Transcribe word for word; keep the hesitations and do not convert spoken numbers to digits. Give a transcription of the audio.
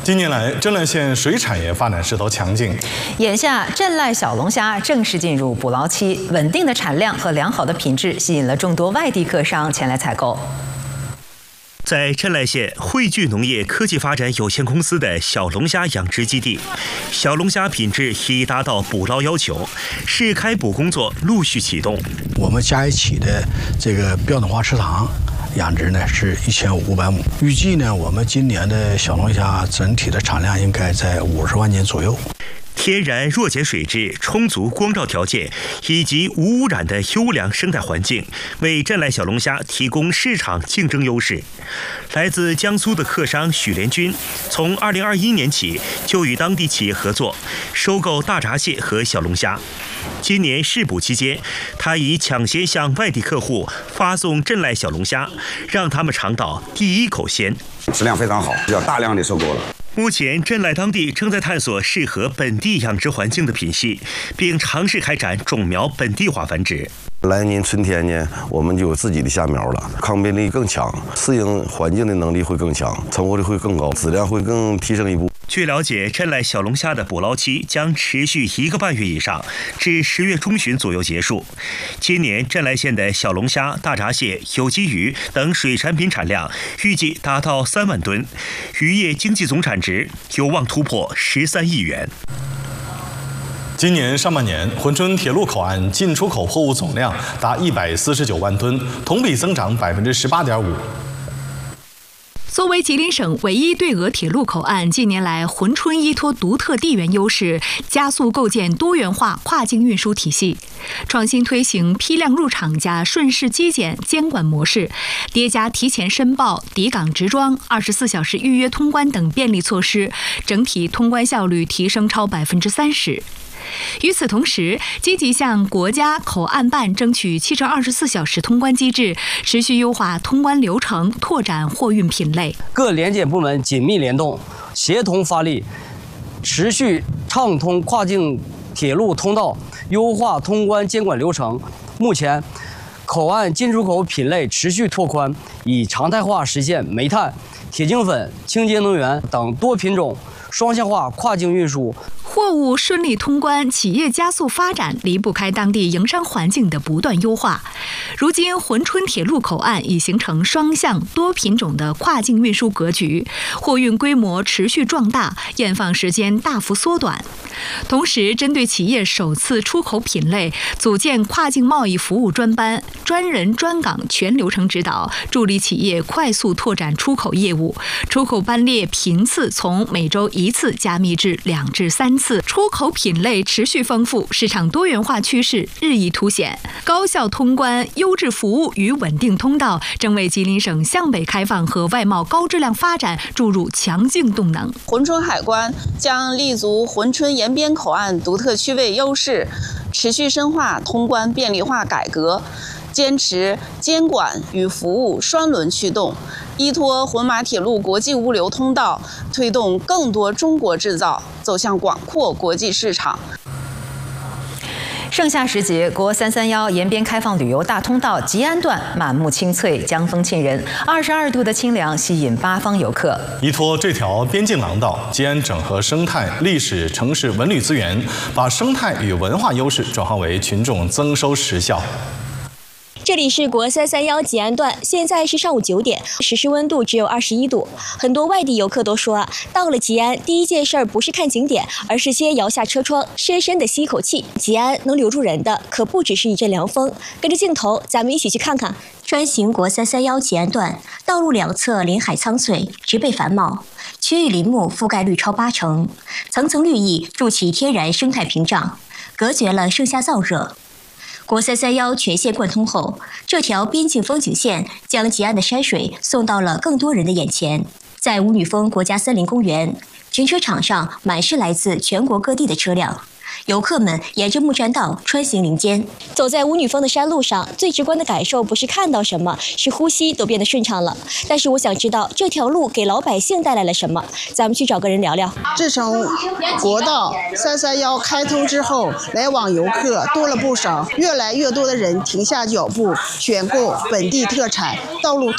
近年来，镇濑县水产业发展势头强劲。 眼下，镇濑小龙虾正式进入捕捞期，稳定的产量和良好的品质吸引了众多外地客商前来采购。 在镇濑县汇聚农业科技发展有限公司的小龙虾养殖基地，小龙虾品质已达到捕捞要求，试开捕工作陆续启动。 我们加一起的这个标准化池塘养殖呢是一千五百亩，预计呢我们今年的小龙虾整体的产量应该在五十万斤左右。 天然弱碱水质、充足光照条件以及无污染的优良生态环境，为镇濑小龙虾提供市场竞争优势。来自江苏的客商许连军，从二零二一年起就与当地企业合作，收购大闸蟹和小龙虾。今年试捕期间，他已抢先向外地客户发送镇濑小龙虾，让他们尝到第一口鲜。 质量非常好，比较大量的收购了。 目前，镇濑当地正在探索适合本地养殖环境的品系，并尝试开展种苗本地化繁殖。 来年春天呢，我们就有自己的虾苗了，抗病力更强，适应环境的能力会更强，成活率会更高，质量会更提升一步。 据了解，镇濑小龙虾的捕捞期将持续一个半月以上，至十月中旬左右结束。今年镇濑县的小龙虾、大闸蟹、有机鱼等水产品产量预计达到三万吨，渔业经济总产值有望突破十三亿元。 今年上半年，珲春铁路口岸进出口货物总量达一百四十九万吨，同比增长百分之十八点五。 作为吉林省唯一对俄铁路口岸，近年来珲春依托独特地缘优势，加速构建多元化跨境运输体系，创新推行批量入场加顺势机检监管模式，叠加提前申报、抵港直装、二十四小时预约通关等便利措施，整体通关效率提升超百分之三十。与此同时，积极向国家口岸办争取七乘二十四小时通关机制，持续优化通关流程，拓展货运品类。 各联检部门紧密联动，协同发力，持续畅通跨境铁路通道，优化通关监管流程。目前，口岸进出口品类持续拓宽，以常态化实现煤炭、铁精粉、清洁能源等多品种双向化跨境运输。 货物顺利通关，企业加速发展，离不开当地营商环境的不断优化。如今，珲春铁路口岸已形成双向多品种的跨境运输格局，货运规模持续壮大，验放时间大幅缩短。同时，针对企业首次出口品类，组建跨境贸易服务专班，专人专岗全流程指导，助力企业快速拓展出口业务。出口班列频次从每周一次加密至两至三次。出口品类持续丰富，市场多元化趋势日益凸显。高效通关、优质服务与稳定通道，正为吉林省向北开放和外贸高质量发展注入强劲动能。 珲春海关将立足珲春沿边口岸独特区位优势，持续深化通关便利化改革，坚持监管与服务双轮驱动，依托珲马铁路国际物流通道，推动更多中国制造走向广阔国际市场。 盛夏时节，国三三幺沿边开放旅游大通道吉安段满目青翠，江风沁人，二十二度的清凉吸引八方游客。 依托这条边境廊道，吉安整合生态、历史、城市文旅资源，把生态与文化优势转化为群众增收实效。 这里是国三三幺吉安段，现在是上午九点，实时温度只有二十一度。很多外地游客都说，到了吉安，第一件事儿不是看景点，而是先摇下车窗，深深的吸一口气。吉安能留住人的，可不只是一阵凉风。跟着镜头，咱们一起去看看。专行国三三幺吉安段，道路两侧林海苍翠，植被繁茂，区域林木覆盖率超八成，层层绿意筑起天然生态屏障，隔绝了盛夏燥热。国三三幺全线贯通后，这条边境风景线将吉安的山水送到了更多人的眼前。在五女峰国家森林公园，停车场上满是来自全国各地的车辆。游客们沿着木栈道穿行林间，走在五女峰的山路上，最直观的感受不是看到什么，是呼吸都变得顺畅了。但是我想知道这条路给老百姓带来了什么，咱们去找个人聊聊。 自从国道三三幺开通之后，来往游客多了不少，越来越多的人停下脚步，选购本地特产，道路